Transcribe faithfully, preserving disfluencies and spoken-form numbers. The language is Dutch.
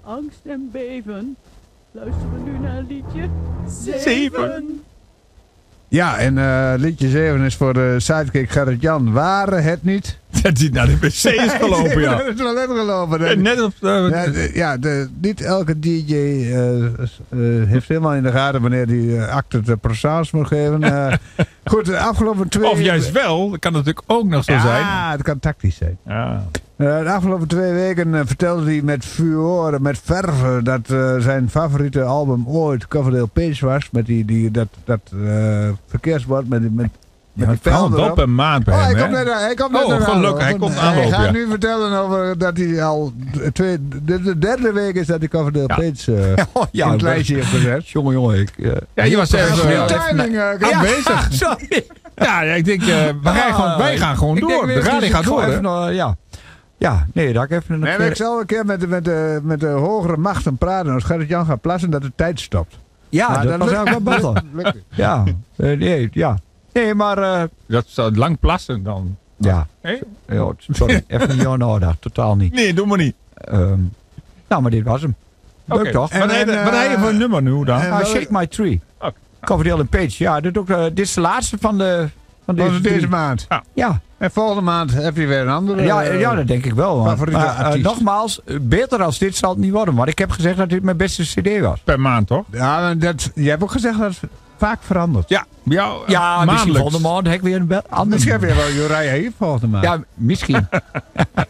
angst en beven. Luisteren we nu naar het liedje Zeven. Ja, en uh, liedje zeven is voor de sidekick Gerrit-Jan. Waren het niet? Dat hij naar de wc is gelopen, ja. Dat is wel net gelopen. Ja, net op... Uh, ja, de, ja de, niet elke D J uh, uh, heeft helemaal in de gaten wanneer die uh, acte de présence moet geven. Uh, goed, de afgelopen twee... Of juist wel, dat kan natuurlijk ook nog zo ja, zijn. Ja, het kan tactisch zijn. Ja. Uh, de afgelopen twee weken uh, vertelde hij met vuur, met verve, dat uh, zijn favoriete album ooit Coverdale Page was. Met die, die, dat dat uh, verkeersbord met, met, met Ja, die het pijl valt erop. op een maand bij Oh, hem, hij hè? komt net, hij komt net Oh, naar gelukkig, aanlopen. hij komt Hij aanlopen, gaat ja. nu vertellen over dat hij al twee, de, de derde week is dat hij Coverdale Ja. Page uh, Oh, ja, in het lijstje heeft gezet. Jongen, jongen, ik... Uh, Ja, je was even, Goede uh, timing, uh, ja, aanwezig. sorry. Ja, ja, ik denk, uh, wij, gaan gewoon, wij gaan gewoon Ik door. denk De weer radio eens, gaat ik ga door, hè? even, uh, ja. Ja, nee, dat ik even... Nee, maar ik zal een keer met, de- met, de, met de hogere machten praten als Gerrit-Jan gaat plassen dat de tijd stopt. Ja, Maar dat was lukt- eigenlijk wel beter. lukt niet. Ja, uh, nee, ja. Nee, maar... Uh, Dat zou lang plassen dan. ja, Hé? ja, sorry, even niet in orde, totaal niet. Nee, doe maar niet. Um, nou, maar dit was hem. Leuk Oké. toch? Wat En- heb je- en, wat heb je voor uh, een nummer nu dan? en- Ah, wel- Shake My Tree. Oké. Coverdale en Page. Ja, dit, ook, uh, dit is de laatste van, de, van deze, Van deze drie. maand. Ja, En volgende maand heb je weer een andere. ja, uh, ja, dat denk ik wel. Maar, favoriete maar, uh, artiest. nogmaals, uh, beter als dit zal het niet worden. Maar ik heb gezegd dat dit mijn beste cd was. Per maand, toch? Ja, maar dat, je hebt ook gezegd dat het vaak verandert. Ja, bij jou uh, Ja, misschien maandelijks. volgende maand heb ik weer een be- ander. Misschien heb je wel Uriah Heep volgende maand. Ja, misschien.